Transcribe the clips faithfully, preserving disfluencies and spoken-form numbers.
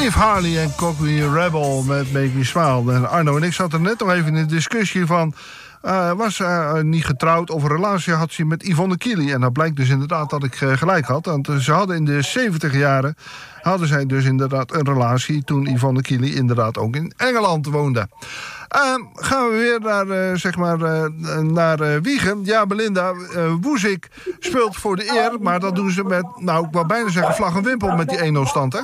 Steve Harley en Cockney Rebel met Make Me Smile. En Arno en ik zaten net nog even in de discussie van... Uh, was uh, niet getrouwd of een relatie had ze met Yvonne Keely. En dat blijkt dus inderdaad dat ik uh, gelijk had. Want uh, ze hadden in de zeventig jaren... hadden zij dus inderdaad een relatie... toen Yvonne Keely inderdaad ook in Engeland woonde. Uh, gaan we weer naar, uh, zeg maar, uh, naar uh, Wijchen. Ja, Belinda, uh, Woezik speelt voor de eer... maar dat doen ze met, nou, ik wou bijna zeggen... vlag en wimpel met die één nul stand, hè?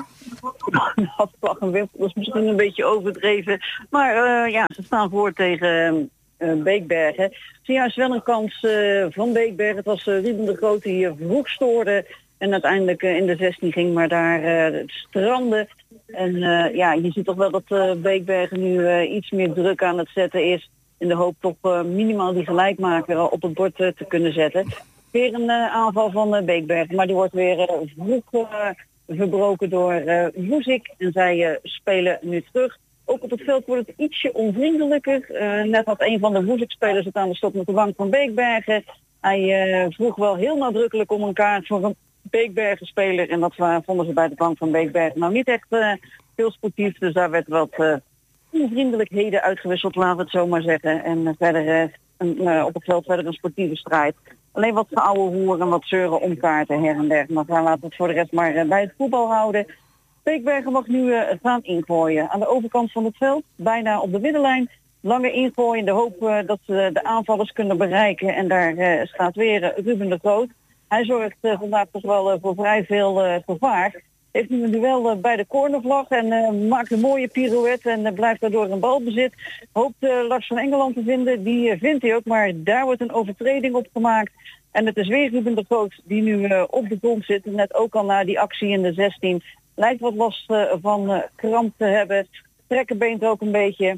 Nou, vlag en wimpel is misschien een beetje overdreven. Maar uh, ja, ze staan voor tegen... Uh, Beekbergen. Zojuist wel een kans uh, van Beekbergen. Het was uh, Ruben de Groot die hier vroeg stoorde. En uiteindelijk uh, in de zestien ging, maar daar uh, stranden. En uh, ja, je ziet toch wel dat uh, Beekbergen nu uh, iets meer druk aan het zetten is. In de hoop toch uh, minimaal die gelijkmaker op het bord uh, te kunnen zetten. Weer een uh, aanval van uh, Beekbergen. Maar die wordt weer uh, vroeg uh, verbroken door uh, Woezik. En zij uh, spelen nu terug. Ook op het veld wordt het ietsje onvriendelijker. Uh, net had een van de Woezik-spelers het aan de stop met de bank van Beekbergen. Hij uh, vroeg wel heel nadrukkelijk om een kaart voor een Beekbergen-speler. En dat uh, vonden ze bij de bank van Beekbergen nou niet echt uh, heel sportief. Dus daar werd wat uh, onvriendelijkheden uitgewisseld, laten we het zo maar zeggen. En uh, verder uh, een, uh, op het veld verder een sportieve strijd. Alleen wat oude hoeren en wat zeuren om kaarten her en der. Maar daar laten we het voor de rest maar uh, bij het voetbal houden. Beekbergen mag nu uh, gaan ingooien. Aan de overkant van het veld, bijna op de middenlijn. Lange ingooien in de hoop uh, dat ze de aanvallers kunnen bereiken. En daar uh, staat weer uh, Ruben de Groot. Hij zorgt uh, vandaag toch wel uh, voor vrij veel uh, gevaar. Heeft nu een duel uh, bij de cornervlag en uh, maakt een mooie pirouette en uh, blijft daardoor een balbezit. Hoopt uh, Lars van Engeland te vinden, die uh, vindt hij ook, maar daar wordt een overtreding op gemaakt. En het is weer Ruben de Groot die nu uh, op de grond zit. Net ook al na die actie in de zestien. Lijkt wat last uh, van uh, kramp te hebben. Trekken beent ook een beetje.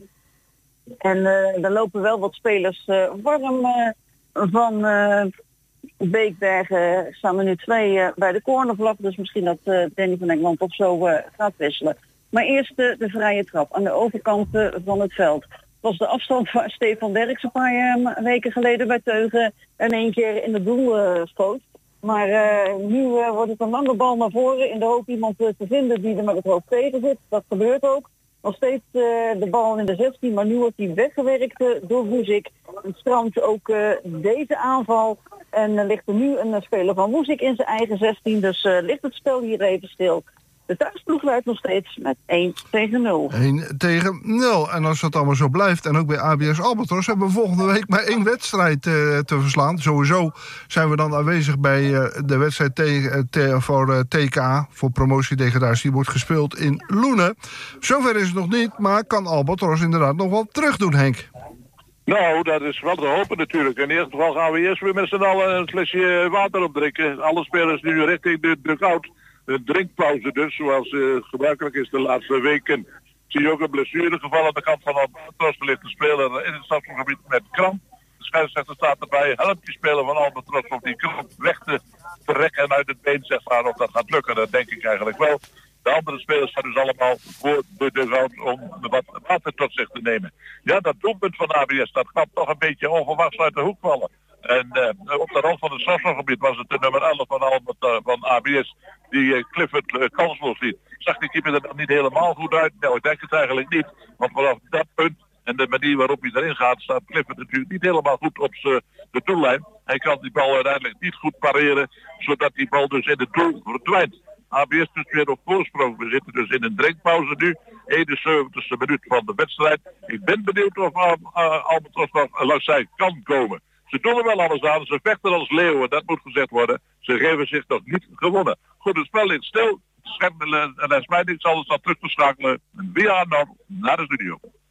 En uh, er lopen wel wat spelers uh, warm uh, van uh, Beekbergen. Staan er nu twee uh, bij de cornervlag. Dus misschien dat uh, Danny van Engeland of zo uh, gaat wisselen. Maar eerst uh, de vrije trap aan de overkant uh, van het veld. Was de afstand waar Stefan Derks een paar uh, weken geleden bij Teugen en één keer in het doel uh, schoot. Maar uh, nu uh, wordt het een lange bal naar voren in de hoop iemand uh, te vinden die er met het hoofd tegen zit. Dat gebeurt ook. Nog steeds uh, de bal in de zestien, maar nu wordt hij weggewerkt uh, door Woezik. Het strandt ook uh, deze aanval. En uh, ligt er nu een uh, speler van Woezik in zijn eigen zestien. Dus uh, ligt het spel hier even stil. De thuisploeg leidt nog steeds met één tegen nul. één tegen nul. En als dat allemaal zo blijft, en ook bij A B S Albatros... hebben we volgende week maar één wedstrijd uh, te verslaan. Sowieso zijn we dan aanwezig bij uh, de wedstrijd te, te, voor uh, T K A... voor promotiedegradatie. Die wordt gespeeld in Loenen. Zover is het nog niet, maar kan Albatros inderdaad nog wel terug doen, Henk? Nou, dat is wel te hopen natuurlijk. In ieder geval gaan we eerst weer met z'n allen een flesje water opdrinken. Alle spelers nu richting de dugout. De drinkpauze dus, zoals uh, gebruikelijk is de laatste weken. Zie je ook een blessuregeval aan de kant van Albatros. Er ligt een speler in het strafschopgebied met kramp. De scheidsrechter staat erbij, helpt die speler van Albatros om die kramp weg te trekken en uit het been, zeg maar, of dat gaat lukken. Dat denk ik eigenlijk wel. De andere spelers staan dus allemaal voor de dugout om wat water tot zich te nemen. Ja, dat doelpunt van A B S, dat gaat toch een beetje onverwachts uit de hoek vallen. En uh, op de rand van het strafschopgebied was het de nummer elf van, Albert, uh, van A B S die uh, Clifford uh, kansloos liet. Zag die keeper er dan niet helemaal goed uit? Nou, ik denk het eigenlijk niet. Want vanaf dat punt en de manier waarop hij erin gaat, staat Clifford natuurlijk niet helemaal goed op de doellijn. Hij kan die bal uiteindelijk niet goed pareren, zodat die bal dus in het doel verdwijnt. A B S dus weer op voorsprong. We zitten dus in een drinkpauze nu. eenenzeventigste minuut van de wedstrijd. Ik ben benieuwd of uh, uh, Albatros nog langs zij kan komen. Ze doen er wel alles aan. Ze vechten als leeuwen. Dat moet gezegd worden. Ze geven zich nog niet gewonnen. Goed, het spel ligt stil. En Les Meijning zal het dan terug te schakelen via naar de studio.